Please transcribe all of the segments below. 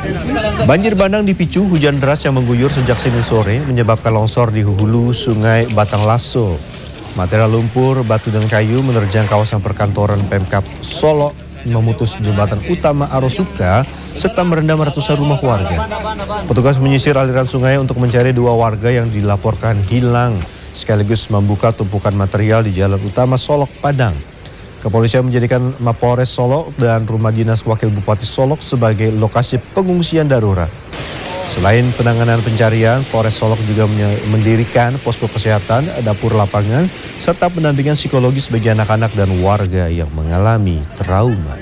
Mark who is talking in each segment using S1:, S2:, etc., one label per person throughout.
S1: Banjir bandang dipicu hujan deras yang mengguyur sejak Senin sore menyebabkan longsor di hulu Sungai Batang Lasso. Material lumpur, batu dan kayu menerjang kawasan perkantoran Pemkab Solok, memutus jembatan utama Arosuka serta merendam ratusan rumah warga. Petugas menyisir aliran sungai untuk mencari 2 warga yang dilaporkan hilang, sekaligus membuka tumpukan material di jalan utama Solok Padang. Kepolisian menjadikan Mapolres Solok dan Rumah Dinas Wakil Bupati Solok sebagai lokasi pengungsian darurat. Selain penanganan pencarian, Polres Solok juga mendirikan posko kesehatan, dapur lapangan, serta pendampingan psikologis bagi anak-anak dan warga yang mengalami trauma.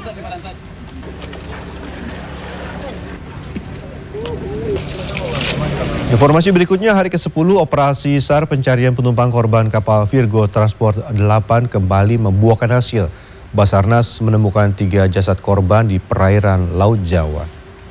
S1: Informasi berikutnya, hari ke-10 operasi SAR pencarian penumpang korban kapal Virgo Transport 8 kembali membuahkan hasil. Basarnas menemukan 3 jasad korban di perairan Laut Jawa.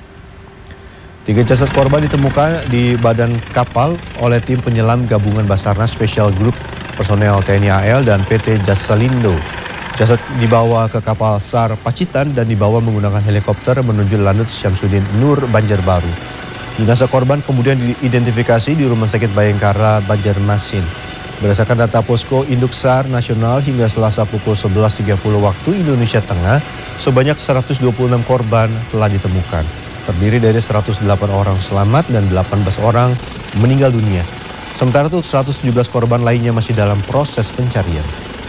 S1: 3 jasad korban ditemukan di badan kapal oleh tim penyelam gabungan Basarnas Special Group, personel TNI AL dan PT Jasalindo. Jasad dibawa ke kapal SAR Pacitan dan dibawa menggunakan helikopter menuju Lanut Syamsuddin Nur, Banjarbaru. Jenazah korban kemudian diidentifikasi di Rumah Sakit Bayangkara, Banjarmasin. Berdasarkan data Posko Induk SAR Nasional hingga Selasa pukul 11.30 waktu Indonesia Tengah, sebanyak 126 korban telah ditemukan. Terdiri dari 108 orang selamat dan 18 orang meninggal dunia. Sementara itu 117 korban lainnya masih dalam proses pencarian.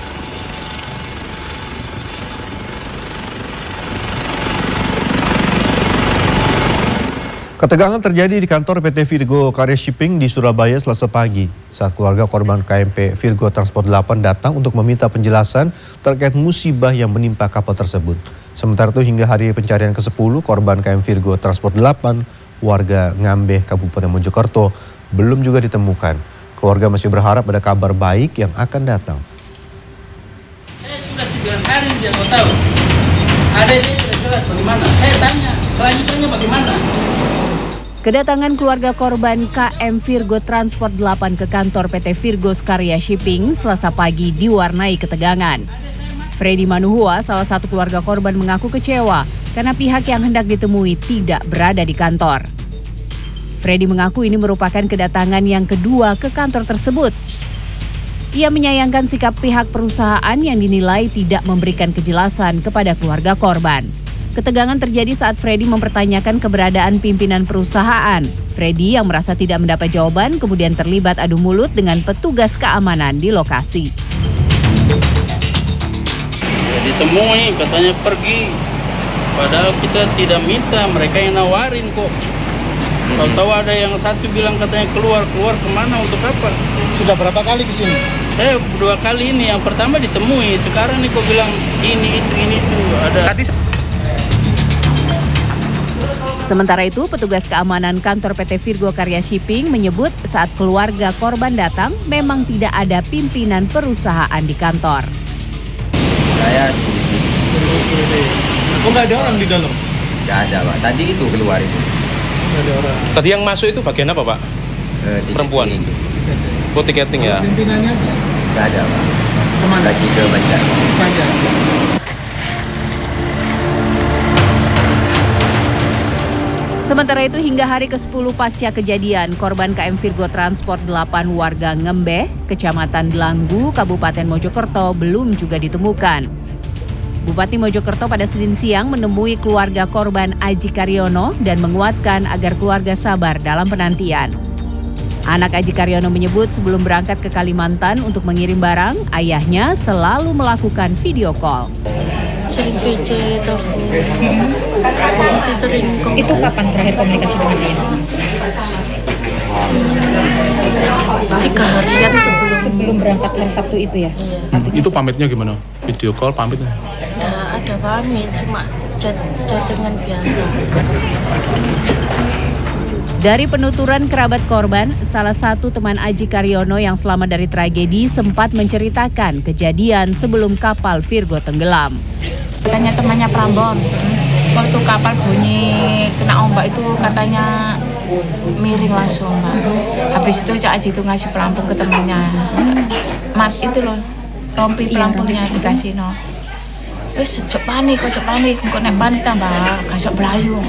S1: Ketegangan terjadi di kantor PT Virgo Karya Shipping di Surabaya Selasa pagi saat keluarga korban KMP Virgo Transport 8 datang untuk meminta penjelasan terkait musibah yang menimpa kapal tersebut. Sementara itu hingga hari pencarian ke-10 korban KM Virgo Transport 8 warga Ngambeh Kabupaten Mojokerto belum juga ditemukan. Keluarga masih berharap ada kabar baik yang akan datang.
S2: Saya sudah 9 hari dia mau tahu. Ada saya sudah jelas bagaimana. Saya tanya kelanjutannya bagaimana.
S3: Kedatangan keluarga korban KM Virgo Transport 8 ke kantor PT Virgo Karya Shipping Selasa pagi diwarnai ketegangan. Freddy Manuhua, salah satu keluarga korban, mengaku kecewa karena pihak yang hendak ditemui tidak berada di kantor. Freddy mengaku ini merupakan kedatangan yang kedua ke kantor tersebut. Ia menyayangkan sikap pihak perusahaan yang dinilai tidak memberikan kejelasan kepada keluarga korban. Ketegangan terjadi saat Freddy mempertanyakan keberadaan pimpinan perusahaan. Freddy yang merasa tidak mendapat jawaban kemudian terlibat adu mulut dengan petugas keamanan di lokasi.
S2: Ditemui katanya pergi. Padahal kita tidak minta, mereka yang nawarin kok. Kalau tahu ada yang satu bilang katanya keluar kemana untuk apa?
S4: Sudah berapa kali ke sini?
S2: Saya 2 kali ini, yang pertama ditemui, sekarang nih kok bilang ini itu ada.
S3: Sementara itu, petugas keamanan kantor PT Virgo Karya Shipping menyebut saat keluarga korban datang, memang tidak ada pimpinan perusahaan di kantor.
S5: Saya security.
S4: Oh, nggak ada orang di dalam?
S5: Nggak ada, Pak. Tadi itu keluar itu.
S4: Nggak ada orang.
S6: Tadi yang masuk itu bagian apa, Pak? Perempuan. Oh, tiketing ya?
S4: Pimpinannya?
S5: Nggak ada, Pak.
S4: Kemana?
S5: Lagi ke Banjar.
S4: Banjar.
S3: Sementara itu hingga hari ke-10 pasca kejadian, korban KM Virgo Transport 8 warga Ngembeh, Kecamatan Delanggu, Kabupaten Mojokerto belum juga ditemukan. Bupati Mojokerto pada Senin siang menemui keluarga korban Aji Karyono dan menguatkan agar keluarga sabar dalam penantian. Anak Aji Karyono menyebut sebelum berangkat ke Kalimantan untuk mengirim barang, ayahnya selalu melakukan video call.
S7: Sering VC, telepon, masih sering komunikasi.
S8: Itu kapan terakhir komunikasi dengan dia?
S7: 3 harian
S8: sebelum berangkat hari Sabtu itu ya?
S7: Iya.
S6: Itu pamitnya gimana? Video call pamitnya?
S7: Nah, ada pamit, cuma chattingan biasa.
S3: Dari penuturan kerabat korban, salah satu teman Aji Karyono yang selamat dari tragedi sempat menceritakan kejadian sebelum kapal Virgo tenggelam.
S9: Katanya temannya Prambon, waktu kapal bunyi kena ombak itu katanya miring langsung, Pak. Habis itu Cak Aji itu ngasih pelampung ke temannya. Mat itu loh, rompi pelampungnya dikasih no. Wis, cok panik, kok nek panik tambah kasok belayu.